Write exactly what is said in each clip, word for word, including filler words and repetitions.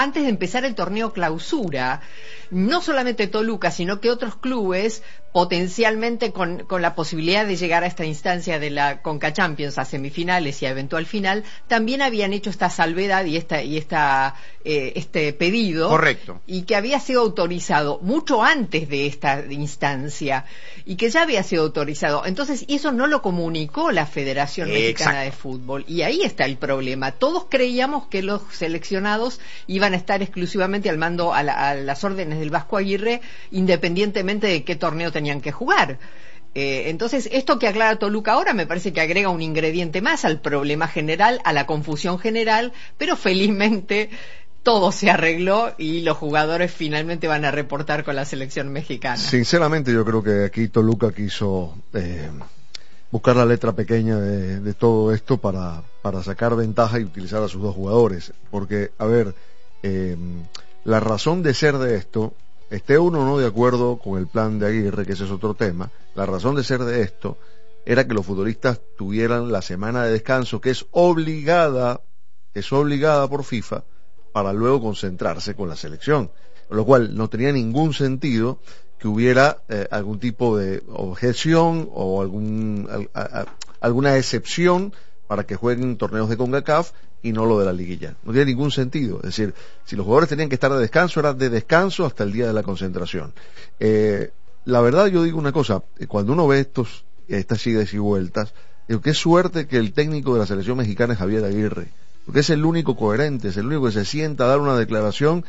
Antes de empezar el torneo clausura, no solamente Toluca, sino que otros clubes potencialmente con, con la posibilidad de llegar a esta instancia de la Conca Champions, a semifinales y a eventual final, también habían hecho esta salvedad y esta y esta eh, este pedido. Correcto. Y que había sido autorizado mucho antes de esta instancia y que ya había sido autorizado. Entonces, eso no lo comunicó la Federación Eh, Mexicana exacto. de Fútbol. Y ahí está el problema. Todos creíamos que los seleccionados iban a estar exclusivamente al mando, a, la, a las órdenes del Vasco Aguirre, independientemente de qué torneo tenían que jugar. Eh, entonces, esto que aclara Toluca ahora me parece que agrega un ingrediente más al problema general, a la confusión general, pero felizmente todo se arregló y los jugadores finalmente van a reportar con la selección mexicana. Sinceramente, yo creo que aquí Toluca quiso eh, buscar la letra pequeña de, de todo esto para, para sacar ventaja y utilizar a sus dos jugadores. Porque, a ver, eh, la razón de ser de esto, esté uno o no de acuerdo con el plan de Aguirre, que ese es otro tema, la razón de ser de esto era que los futbolistas tuvieran la semana de descanso, que es obligada, es obligada por FIFA, para luego concentrarse con la selección, lo cual no tenía ningún sentido que hubiera eh, algún tipo de objeción o algún a, a, alguna excepción para que jueguen torneos de CONCACAF y no lo de la liguilla. No tiene ningún sentido. Es decir, si los jugadores tenían que estar de descanso, era de descanso hasta el día de la concentración. Eh, la verdad, yo digo una cosa, cuando uno ve estos estas idas y vueltas, digo, qué suerte que el técnico de la selección mexicana es Javier Aguirre, porque es el único coherente, es el único que se sienta a dar una declaración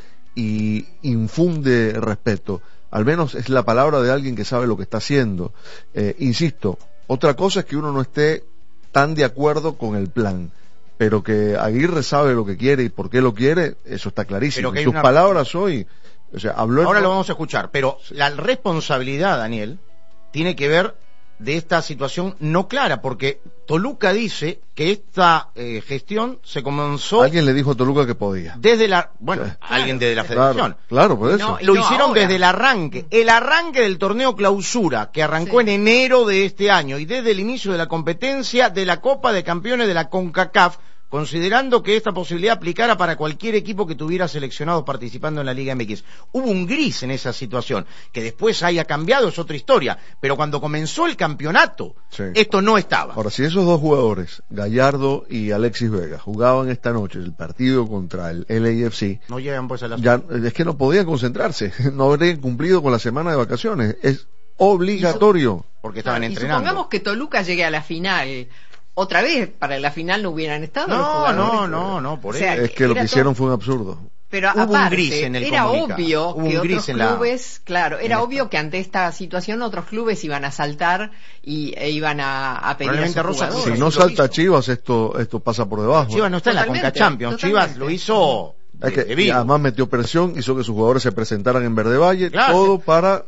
y infunde respeto. Al menos es la palabra de alguien que sabe lo que está haciendo. Eh, insisto, otra cosa es que uno no esté tan de acuerdo con el plan, pero que Aguirre sabe lo que quiere y por qué lo quiere, eso está clarísimo. Sus una... palabras hoy, o sea, habló... Ahora el... lo vamos a escuchar, pero la responsabilidad, Daniel, tiene que ver de esta situación no clara, porque Toluca dice que esta eh, gestión se comenzó... Alguien le dijo a Toluca que podía. Desde la... Bueno, claro, alguien desde la federación. Claro, claro, por eso. No, lo no hicieron ahora. desde el arranque. El arranque del torneo clausura, que arrancó sí. en enero de este año, y desde el inicio de la competencia de la Copa de Campeones de la CONCACAF, considerando que esta posibilidad aplicara para cualquier equipo que tuviera seleccionados participando en la Liga M X. Hubo un gris en esa situación, que después haya cambiado es otra historia, pero cuando comenzó el campeonato, sí. esto no estaba. Ahora, si esos dos jugadores, Gallardo y Alexis Vega, jugaban esta noche el partido contra el L A F C, no llegan pues a la... ya, es que no podían concentrarse, no habrían cumplido con la semana de vacaciones, es obligatorio. Su... Porque estaban y entrenando. Supongamos que Toluca llegue a la final... Otra vez, para la final no hubieran estado no, los jugadores. No, no, no, por o sea, eso. Es que lo que hicieron todo... fue un absurdo. Pero Hubo aparte, un gris en el era comunicado. obvio Hubo que un gris otros en la... clubes, claro, era obvio que ante esta situación otros clubes iban a saltar y e iban a, a pedir a sus jugadores. Si no salta Chivas, esto esto pasa por debajo. Chivas no está totalmente, en la Conca Champions. Totalmente. Chivas lo hizo de, es que, de vivo. Además metió presión, hizo que sus jugadores se presentaran en Verde Valle, claro, todo sí. para...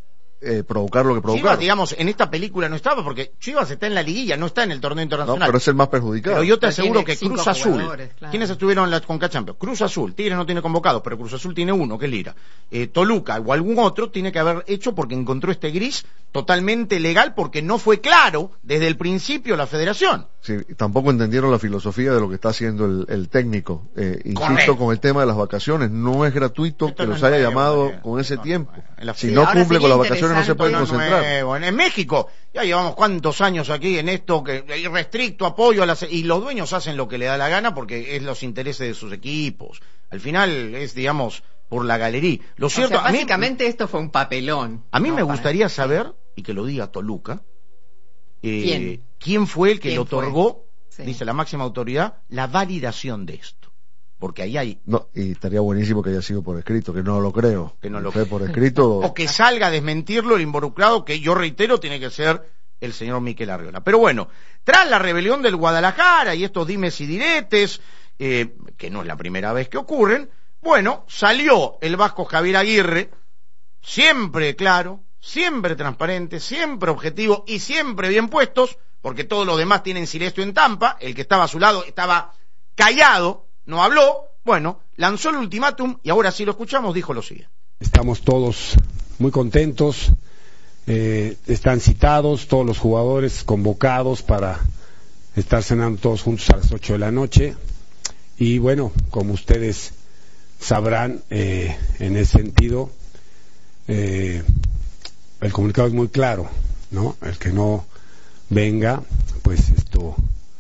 Eh, provocar lo que provocaron. Chivas, digamos, en esta película no estaba porque Chivas está en la liguilla, no está en el torneo internacional. No, pero es el más perjudicado. Pero yo te pero aseguro que Cruz Azul, claro. ¿quiénes estuvieron en la Conca Champions? Cruz Azul, Tigres no tiene convocados, pero Cruz Azul tiene uno, que es Lira. Eh, Toluca o algún otro tiene que haber hecho porque encontró este gris totalmente legal porque no fue claro desde el principio la federación. Sí, tampoco entendieron la filosofía de lo que está haciendo el, el técnico. Eh, insisto Correcto. con el tema de las vacaciones, no es gratuito Esto que no los es haya nuevo, llamado eh. con ese no, tiempo. No, si sí, no cumple con las vacaciones no se pueden no concentrar. Nuevo. En México ya llevamos cuántos años aquí en esto, que hay restricto apoyo a las, y los dueños hacen lo que le da la gana porque es los intereses de sus equipos. Al final es, digamos, por la galería. Lo cierto, o sea, a mí, básicamente esto fue un papelón. A mí no, me para... gustaría saber, y que lo diga Toluca, eh, ¿Quién? ¿quién fue el que le otorgó, sí. dice la máxima autoridad, la validación de esto? Porque ahí hay... No, y estaría buenísimo que haya sido por escrito, que no lo creo. Que no lo fue por escrito. O que salga a desmentirlo el involucrado, que yo reitero tiene que ser el señor Miquel Arriola. Pero bueno, tras la rebelión del Guadalajara y estos dimes y diretes, eh, que no es la primera vez que ocurren, bueno, salió el vasco Javier Aguirre, siempre claro, siempre transparente, siempre objetivo y siempre bien puestos, porque todos los demás tienen silencio en Tampa, el que estaba a su lado estaba callado, no habló, bueno, lanzó el ultimátum y ahora sí lo escuchamos, dijo lo siguiente. Estamos todos muy contentos, eh, están citados todos los jugadores convocados para estar cenando todos juntos a las ocho de la noche y bueno, como ustedes sabrán, eh, en ese sentido, eh, el comunicado es muy claro, ¿no? El que no venga, pues esto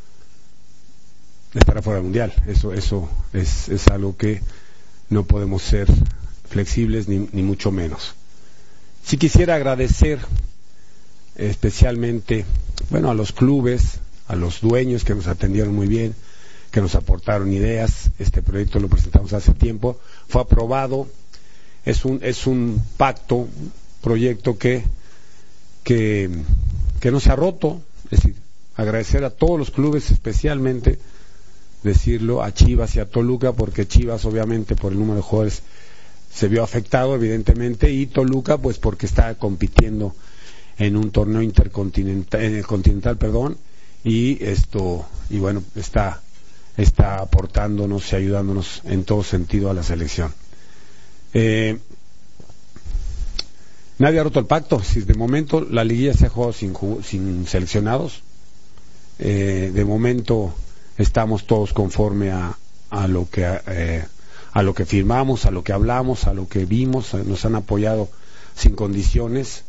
estará fuera del mundial. Eso, eso es, es algo que no podemos ser flexibles ni, ni mucho menos. Sí quisiera agradecer especialmente, bueno, a los clubes, a los dueños que nos atendieron muy bien, que nos aportaron ideas. Este proyecto lo presentamos hace tiempo, fue aprobado, es un es un pacto, un proyecto que que que no se ha roto. Es decir, agradecer a todos los clubes, especialmente decirlo a Chivas y a Toluca, porque Chivas obviamente por el número de jugadores se vio afectado evidentemente, y Toluca pues porque está compitiendo en un torneo intercontinental, en el continental, perdón, y esto y bueno, está está aportándonos y ayudándonos en todo sentido a la selección. Eh, nadie ha roto el pacto. Si de momento la liguilla se ha jugado sin, sin seleccionados, eh, de momento estamos todos conforme a, a lo que eh, a lo que firmamos, a lo que hablamos, a lo que vimos. Nos han apoyado sin condiciones.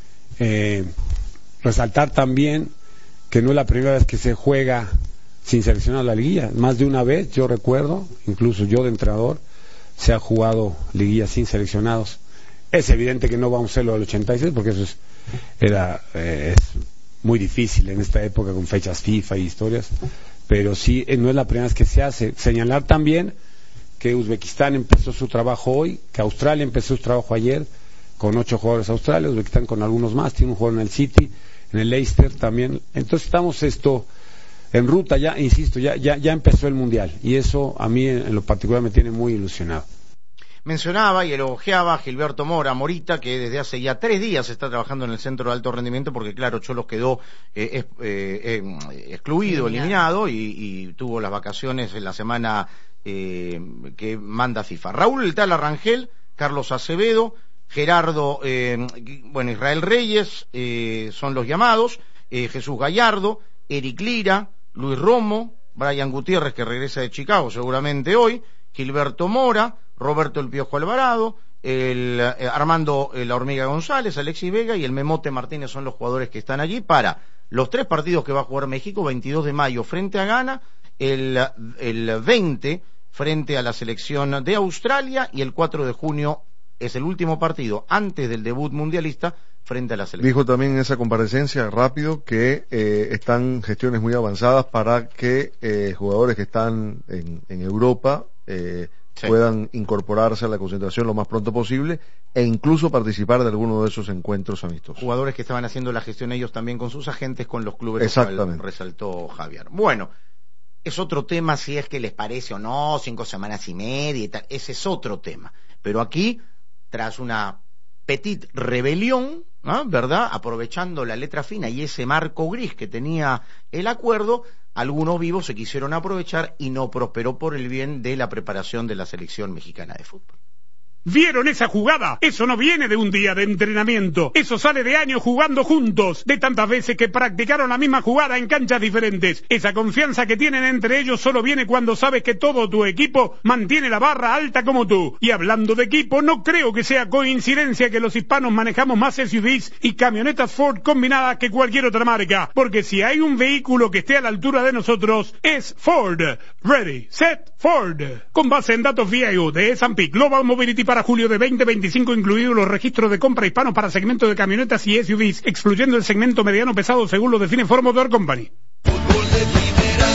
Eh, resaltar también que no es la primera vez que se juega sin seleccionar la liguilla. Más de una vez, yo recuerdo, incluso yo de entrenador, se ha jugado liguilla sin seleccionados. Es evidente que no vamos a hacerlo del ochenta y seis, porque eso es, era eh, es muy difícil en esta época con fechas FIFA y historias, pero sí, eh, no es la primera vez que se hace. Señalar también que Uzbekistán empezó su trabajo hoy, que Australia empezó su trabajo ayer, con ocho jugadores Australia, Uzbekistán con algunos más, tiene un jugador en el City, en el Leicester también. Entonces estamos esto en ruta ya, insisto, ya, ya, ya empezó el Mundial, y eso a mí en lo particular me tiene muy ilusionado. Mencionaba y elogiaba a Gilberto Mora, Morita, que desde hace ya tres días está trabajando en el centro de alto rendimiento, porque claro, Cholos quedó eh, eh, eh, excluido, eliminado, y, y tuvo las vacaciones en la semana eh, que manda FIFA. Raúl El Tala Rangel, Carlos Acevedo, Gerardo, eh, bueno, Israel Reyes, eh, son los llamados, eh, Jesús Gallardo, Eric Lira, Luis Romo, Brian Gutiérrez, que regresa de Chicago seguramente hoy, Gilberto Mora, Roberto El Piojo Alvarado, el, eh, Armando eh, La Hormiga González, Alexis Vega y el Memote Martínez son los jugadores que están allí para los tres partidos que va a jugar México: veintidós de mayo frente a Ghana, el, el veinte frente a la selección de Australia, y el cuatro de junio es el último partido antes del debut mundialista frente a la selección. Dijo también en esa comparecencia rápido que eh, están gestiones muy avanzadas para que eh, jugadores que están en, en Europa eh, sí. puedan incorporarse a la concentración lo más pronto posible, e incluso participar de alguno de esos encuentros amistosos. Jugadores que estaban haciendo la gestión ellos también con sus agentes, con los clubes, exactamente, resaltó Javier. Bueno, es otro tema si es que les parece o no, cinco semanas y media y tal, ese es otro tema. Pero aquí, tras una petite rebelión, ¿no? ¿verdad? Aprovechando la letra fina y ese marco gris que tenía el acuerdo, algunos vivos se quisieron aprovechar y no prosperó por el bien de la preparación de la selección mexicana de fútbol. ¿Vieron esa jugada? Eso no viene de un día de entrenamiento. Eso sale de años jugando juntos, de tantas veces que practicaron la misma jugada en canchas diferentes. Esa confianza que tienen entre ellos solo viene cuando sabes que todo tu equipo mantiene la barra alta como tú. Y hablando de equipo, no creo que sea coincidencia que los hispanos manejamos más S U Vs y camionetas Ford combinadas que cualquier otra marca. Porque si hay un vehículo que esté a la altura de nosotros, es Ford. Ready, set, Ford. Con base en datos V I O de S and P Global Mobility para julio de veinte veinticinco, incluidos los registros de compra hispanos para segmento de camionetas y S U Vs, excluyendo el segmento mediano pesado según lo define Ford Motor Company. Fútbol de primera.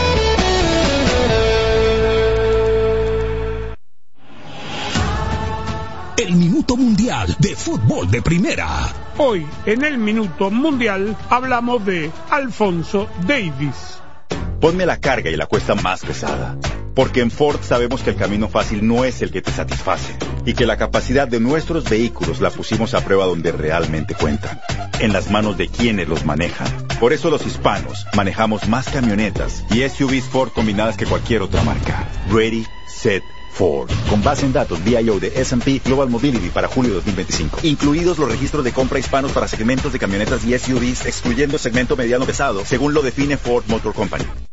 El Minuto Mundial de Fútbol de Primera. Hoy, en el Minuto Mundial, hablamos de Alfonso Davies. Ponme la carga y la cuesta más pesada. Porque en Ford sabemos que el camino fácil no es el que te satisface, y que la capacidad de nuestros vehículos la pusimos a prueba donde realmente cuentan, en las manos de quienes los manejan. Por eso los hispanos manejamos más camionetas y S U Vs Ford combinadas que cualquier otra marca. Ready, set, Ford. Con base en datos V I O de S and P Global Mobility para julio dos mil veinticinco. Incluidos los registros de compra hispanos para segmentos de camionetas y S U Vs, excluyendo segmento mediano pesado, según lo define Ford Motor Company.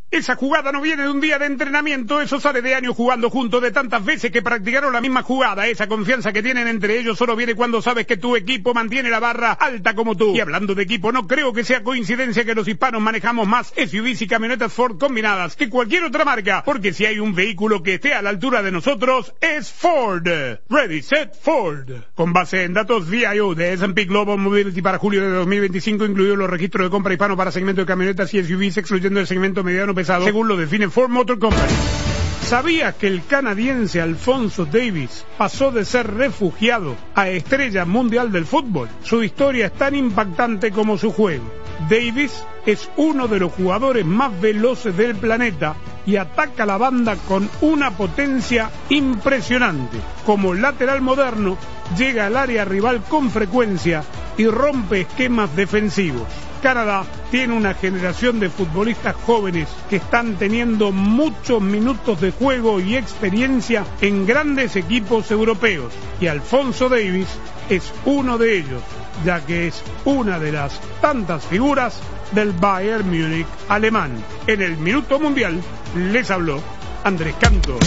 Esa jugada no viene de un día de entrenamiento, eso sale de años jugando juntos, de tantas veces que practicaron la misma jugada. Esa confianza que tienen entre ellos solo viene cuando sabes que tu equipo mantiene la barra alta como tú. Y hablando de equipo, no creo que sea coincidencia que los hispanos manejamos más S U Vs y camionetas Ford combinadas que cualquier otra marca, porque si hay un vehículo que esté a la altura de nosotros, es Ford. Ready, set, Ford. Con base en datos V I O de S and P Global Mobility para julio de dos mil veinticinco, incluidos los registros de compra hispano para segmento de camionetas y S U Vs, excluyendo el segmento mediano pesado, según lo define Ford Motor Company. ¿Sabías que el canadiense Alphonso Davies pasó de ser refugiado a estrella mundial del fútbol? Su historia es tan impactante como su juego. Davies es uno de los jugadores más veloces del planeta y ataca la banda con una potencia impresionante. Como lateral moderno, llega al área rival con frecuencia y rompe esquemas defensivos. Canadá tiene una generación de futbolistas jóvenes que están teniendo muchos minutos de juego y experiencia en grandes equipos europeos, y Alphonso Davies es uno de ellos, ya que es una de las tantas figuras del Bayern Múnich alemán. En el Minuto Mundial les habló Andrés Cantor.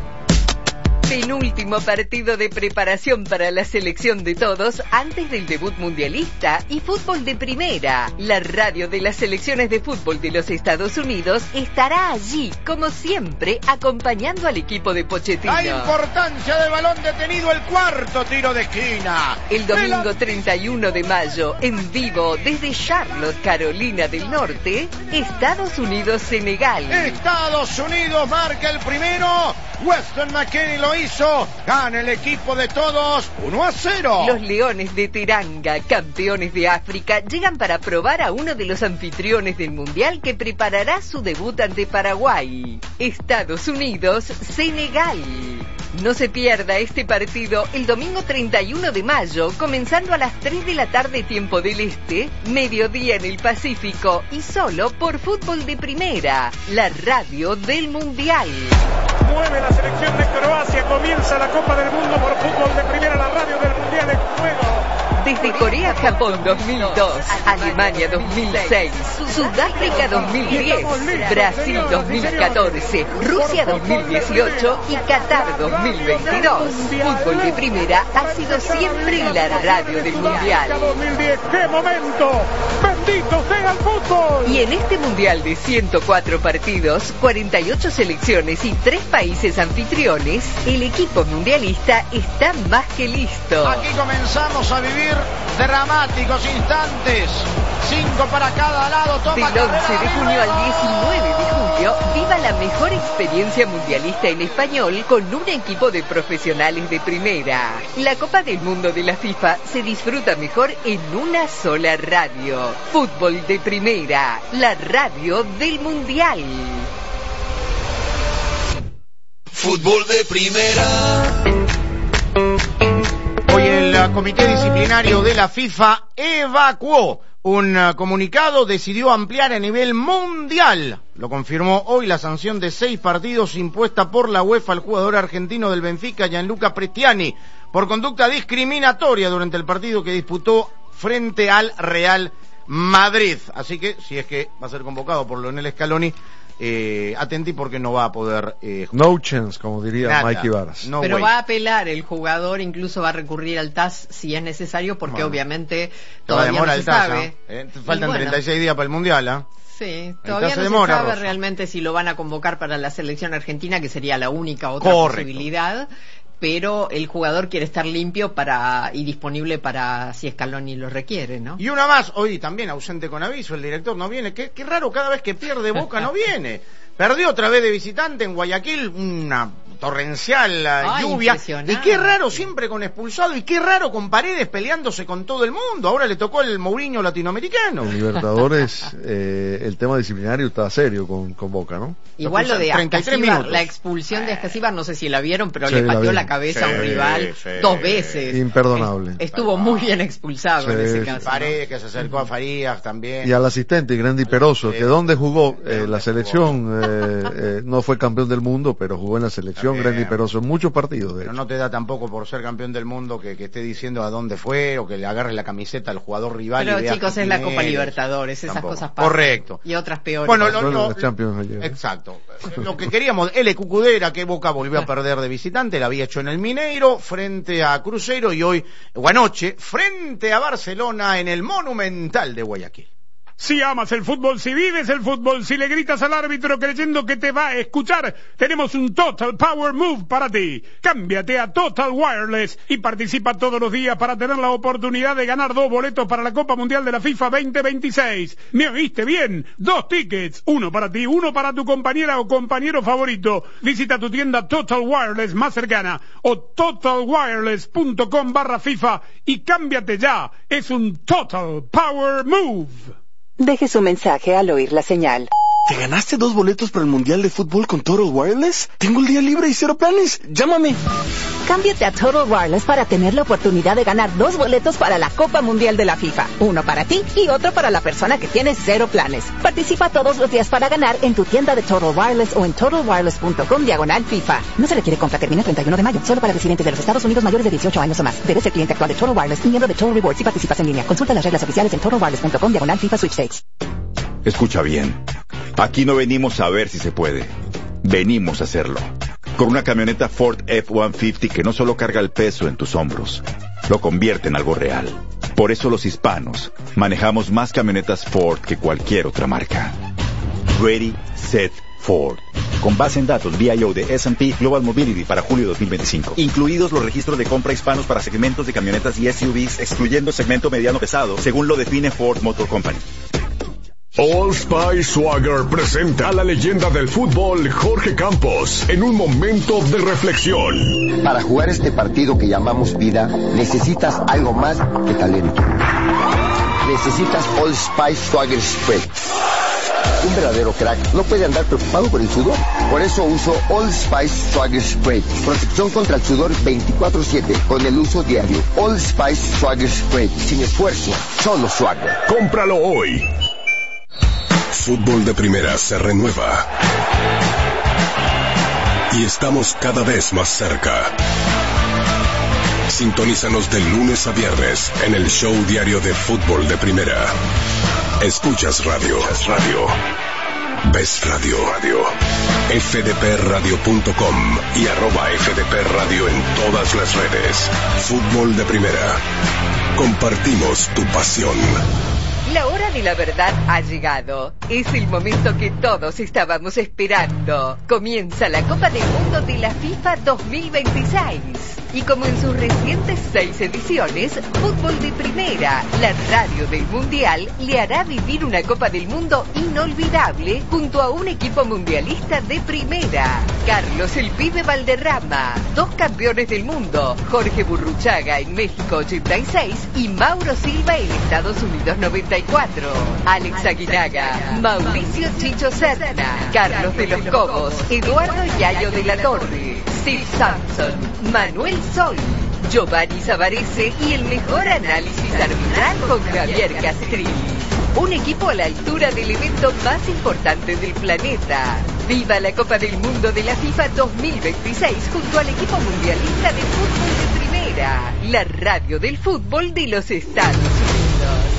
Penúltimo partido de preparación para la selección de todos antes del debut mundialista y fútbol de primera. La radio de las selecciones de fútbol de los Estados Unidos estará allí, como siempre, acompañando al equipo de Pochettino. La importancia del balón detenido, el cuarto tiro de esquina. El domingo treinta y uno de mayo, en vivo desde Charlotte, Carolina del Norte, Estados Unidos-Senegal. Estados Unidos marca el primero. Weston McKennie lo hizo. Gana el equipo de todos uno a cero. Los Leones de Teranga, campeones de África, llegan para probar a uno de los anfitriones del Mundial que preparará su debut ante Paraguay. Estados Unidos-Senegal. No se pierda este partido el domingo treinta y uno de mayo, comenzando a las tres de la tarde tiempo del Este, mediodía en el Pacífico, y solo por Fútbol de Primera, la radio del Mundial. Mueve la selección de Croacia, comienza la Copa del Mundo por Fútbol de Primera, la radio del Mundial en juego. Desde Corea-Japón dos mil dos, Alemania dos mil seis, Sudáfrica dos mil diez, Brasil dos mil catorce, Rusia dos mil dieciocho y Qatar dos mil veintidós. Fútbol de Primera ha sido siempre la radio del Mundial. dos mil diez, ¡qué momento! ¡Bendito sea el fútbol! Y en este Mundial de ciento cuatro partidos, cuarenta y ocho selecciones y tres países anfitriones, el equipo mundialista está más que listo. Aquí comenzamos a vivir dramáticos instantes. Cinco para cada lado. Toma Del once de junio al diecinueve de julio, viva la mejor experiencia mundialista en español con un equipo de profesionales de primera. La Copa del Mundo de la FIFA se disfruta mejor en una sola radio. Fútbol de Primera, la radio del Mundial. Fútbol de Primera. Hoy el Comité Disciplinario de la FIFA evacuó un comunicado, decidió ampliar a nivel mundial. Lo confirmó hoy la sanción de seis partidos impuesta por la UEFA al jugador argentino del Benfica, Gianluca Prestiani, por conducta discriminatoria durante el partido que disputó frente al Real Madrid. Así que, si es que va a ser convocado por Lionel Scaloni, Eh, atenti porque no va a poder eh, no chance, como diría nada, Mikey Varas. no Pero way. va a apelar el jugador, incluso va a recurrir al T A S si es necesario, porque Bueno, obviamente todavía todavía demora no el se T A S, sabe. ¿eh? Faltan Y bueno, treinta y seis días para el Mundial, ¿eh? Sí, todavía no se se demora, sabe Rosa. realmente si lo van a convocar para la selección argentina, que sería la única otra Correcto. posibilidad. Pero el jugador quiere estar limpio para y disponible para si Scaloni lo requiere, ¿no? Y una más, hoy también ausente con aviso, el director no viene. Qué, qué raro, cada vez que pierde Boca no viene. Perdió otra vez de visitante en Guayaquil, una torrencial Ay, lluvia. impresionante. Y qué raro siempre con expulsado, y qué raro con Paredes peleándose con todo el mundo. Ahora le tocó el Mourinho latinoamericano. En Libertadores, eh, el tema disciplinario está serio con, con Boca, ¿no? Igual lo de treinta y tres Ascasíbar, minutos. la expulsión de Ascasíbar, no sé si la vieron, pero Sí, le la pateó vi. la cabeza a un Sí, rival sí. dos veces. Imperdonable. Es- Estuvo muy bien expulsado en Sí, ese sí. caso. ¿no? Paredes que se acercó a Farías también. Y al asistente, Grandi Peroso, Sí. que donde jugó ¿De eh, dónde la selección, eh, eh, no fue campeón del mundo, pero jugó en la selección León Grandi Peroso, en muchos partidos. De Pero hecho. no te da tampoco por ser campeón del mundo que, que esté diciendo a dónde fue o que le agarre la camiseta al jugador rival. Pero y vea chicos, quién es la Copa eres. Libertadores, esas Tampoco. cosas pasan. Correcto. Y otras peores. Bueno, lo, Bueno, lo- la Champions ayer. exacto. Lo que queríamos, L. Cucudera, que Boca volvió a perder de visitante, la había hecho en el Mineiro, frente a Cruzeiro, y hoy, o anoche, frente a Barcelona en el Monumental de Guayaquil. Si amas el fútbol, si vives el fútbol, si le gritas al árbitro creyendo que te va a escuchar, tenemos un Total Power Move para ti. Cámbiate a Total Wireless y participa todos los días para tener la oportunidad de ganar dos boletos para la Copa Mundial de la FIFA veinte veintiséis. ¿Me oíste bien? Dos tickets, uno para ti, uno para tu compañera o compañero favorito. Visita tu tienda Total Wireless más cercana o totalwireless.com barra FIFA y cámbiate ya. Es un Total Power Move. Deje su mensaje al oír la señal. ¿Te ganaste dos boletos para el Mundial de Fútbol con Total Wireless? Tengo el día libre y cero planes. Llámame. Cámbiate a Total Wireless para tener la oportunidad de ganar dos boletos para la Copa Mundial de la FIFA. Uno para ti y otro para la persona que tiene cero planes. Participa todos los días para ganar en tu tienda de Total Wireless o en totalwireless.com diagonal FIFA. No se requiere compra, termina el treinta y uno de mayo. Solo para residentes de los Estados Unidos mayores de dieciocho años o más. Debes ser cliente actual de Total Wireless y miembro de Total Rewards si participas en línea. Consulta las reglas oficiales en totalwireless.com diagonal FIFA Sweepstakes. Escucha bien. Aquí no venimos a ver si se puede. Venimos a hacerlo. Con una camioneta Ford F ciento cincuenta que no solo carga el peso en tus hombros, lo convierte en algo real. Por eso los hispanos manejamos más camionetas Ford que cualquier otra marca. Ready, Set, Ford. Con base en datos V I O de S and P Global Mobility para julio dos mil veinticinco. Incluidos los registros de compra hispanos para segmentos de camionetas y S U Vs, excluyendo segmento mediano pesado, según lo define Ford Motor Company. Old Spice Swagger presenta a la leyenda del fútbol Jorge Campos en un momento de reflexión. Para jugar este partido que llamamos vida, necesitas algo más que talento. Necesitas Old Spice Swagger Spray. Un verdadero crack no puede andar preocupado por el sudor. Por eso uso Old Spice Swagger Spray. Protección contra el sudor veinticuatro siete con el uso diario. Old Spice Swagger Spray. Sin esfuerzo, solo swagger. Cómpralo hoy. Fútbol de Primera se renueva. Y estamos cada vez más cerca. Sintonízanos de lunes a viernes en el show diario de Fútbol de Primera. Escuchas radio. Radio. Ves radio. Radio. f d p radio punto com y arroba F D P Radio en todas las redes. Fútbol de Primera. Compartimos tu pasión. La hora de la verdad ha llegado. Es el momento que todos estábamos esperando. Comienza la Copa del Mundo de la FIFA dos mil veintiséis. Y como en sus recientes seis ediciones, Fútbol de Primera, la radio del Mundial, le hará vivir una Copa del Mundo inolvidable junto a un equipo mundialista de primera. Carlos el Pibe Valderrama, dos campeones del mundo, Jorge Burruchaga en México ochenta y seis y Mauro Silva en Estados Unidos noventa y cuatro. Alex Aguinaga, Mauricio Chicho Serna, Carlos de los Cobos, Eduardo Yayo de la Torre, Steve Sampson, Manuel Sol, Giovanni Savarese y el mejor análisis arbitral con Javier Castrilli. Un equipo a la altura del evento más importante del planeta. ¡Viva la Copa del Mundo de la FIFA dos mil veintiséis junto al equipo mundialista de fútbol de primera! La radio del fútbol de los Estados Unidos.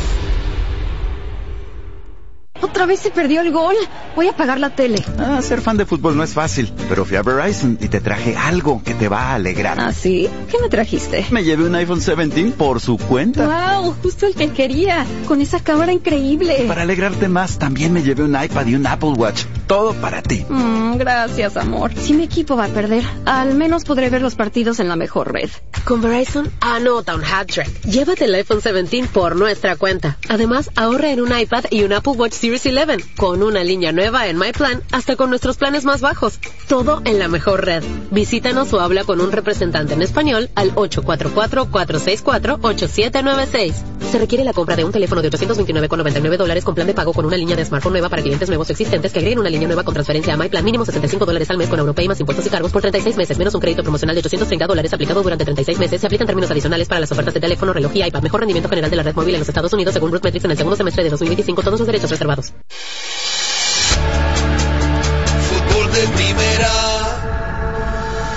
¿Otra vez se perdió el gol? Voy a apagar la tele. Ah, ser fan de fútbol no es fácil, pero fui a Verizon y te traje algo que te va a alegrar. ¿Ah, sí? ¿Qué me trajiste? Me llevé un iPhone diecisiete por su cuenta. ¡Wow! Justo el que quería, con esa cámara increíble. Y para alegrarte más, también me llevé un iPad y un Apple Watch. Todo para ti. Mm, gracias, amor. Si mi equipo va a perder, al menos podré ver los partidos en la mejor red. Con Verizon, anota un hat-trick. Llévate el iPhone diecisiete por nuestra cuenta. Además, ahorra en un iPad y un Apple Watch Series once, con una línea nueva en My Plan, hasta con nuestros planes más bajos. Todo en la mejor red. Visítanos o habla con un representante en español al ocho cuatro cuatro, cuatro seis cuatro, ocho siete nueve seis. Se requiere la compra de un teléfono de ochocientos veintinueve con noventa y nueve dólares con plan de pago con una línea de smartphone nueva para clientes nuevos o existentes que agreguen una línea nueva con transferencia a My Plan, mínimo sesenta y cinco dólares al mes con Europay más impuestos y cargos por treinta y seis meses, menos un crédito promocional de ochocientos treinta dólares aplicado durante treinta y seis meses. Se aplican términos adicionales para las ofertas de teléfono, reloj y iPad. Mejor rendimiento general de la red móvil en los Estados Unidos según RootMetrics en el segundo semestre de dos mil veinticinco. Todos los derechos reservados. Fútbol de primera.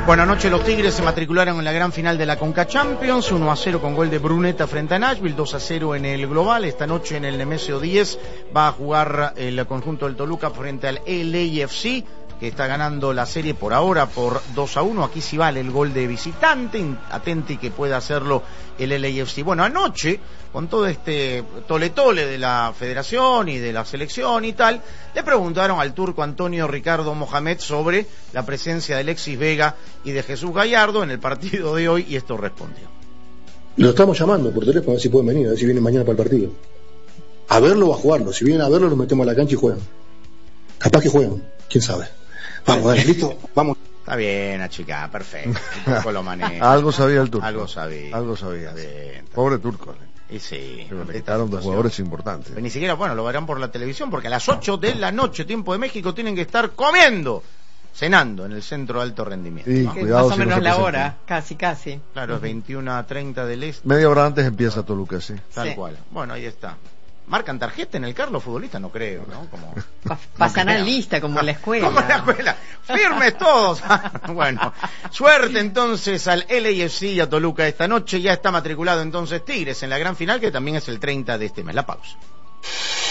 Bueno, anoche los Tigres se matricularon en la gran final de la Conca Champions, uno a cero con gol de Brunetta frente a Nashville, dos a cero en el global. Esta noche en el Nemesio diez va a jugar el conjunto del Toluca frente al L A F C, que está ganando la serie por ahora por dos a uno. Aquí sí vale el gol de visitante, atenti que pueda hacerlo el L A F C. Bueno, anoche, con todo este tole-tole de la federación y de la selección y tal, le preguntaron al turco Antonio Ricardo Mohamed sobre la presencia de Alexis Vega y de Jesús Gallardo en el partido de hoy, y esto respondió. Lo estamos llamando por teléfono a ver si pueden venir, a ver si vienen mañana para el partido. A verlo o a jugarlo. Si vienen a verlo, los metemos a la cancha y juegan. Capaz que juegan, quién sabe. Vamos, dale, listo, vamos. Está bien, a chica, perfecto. El turco lo maneja. Algo sabía el turco. Algo sabía. Algo sabía. Bien, pobre turco. Y sí. Pero le quitaron dos jugadores importantes. Pero ni siquiera, bueno, lo verán por la televisión, porque a las ocho de la noche, tiempo de México, tienen que estar comiendo, cenando en el centro de alto rendimiento. Sí, ¿no? cuidado, más o si menos no se la presenten. hora, casi, casi. Claro, es veintiuna a treinta del este. Media hora antes empieza Toluca, sí. Tal Sí. cual. Bueno, ahí está. ¿Marcan tarjeta en el carro los futbolistas? No creo, ¿no? Como... Pa- Pasarán creo. lista como en la escuela. Como en la escuela. Firmes todos. Bueno, suerte entonces al L A F C y a Toluca esta noche. Ya está matriculado entonces Tigres en la gran final, que también es el treinta de este mes. La pausa.